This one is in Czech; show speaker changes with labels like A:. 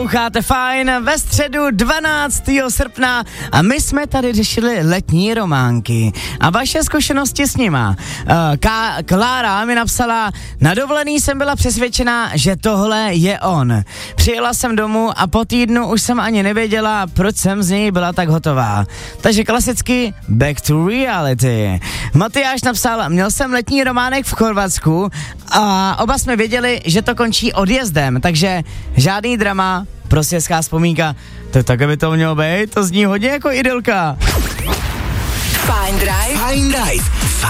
A: Posloucháte Fajn ve středu 12. srpna a my jsme tady řešili letní románky a vaše zkušenosti s nima. Klára mi napsala, na dovolený jsem byla přesvědčená, že tohle je on. Přijela jsem domů a po týdnu už jsem ani nevěděla, proč jsem z něj byla tak hotová. Takže klasicky back to reality. Matyáš napsal, měl jsem letní románek v Chorvatsku a oba jsme věděli, že to končí odjezdem, takže žádný drama, prostě hezká vzpomínka. To tak by to mělo být, to zní hodně jako idylka.
B: Fajn Drive